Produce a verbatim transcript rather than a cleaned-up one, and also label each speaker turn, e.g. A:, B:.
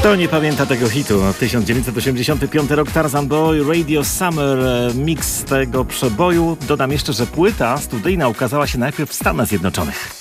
A: Kto nie pamięta tego hitu? tysiąc dziewięćset osiemdziesiąty piąty rok, Tarzan Boy, Radio Summer, mix tego przeboju. Dodam jeszcze, że płyta studyjna ukazała się najpierw w Stanach Zjednoczonych.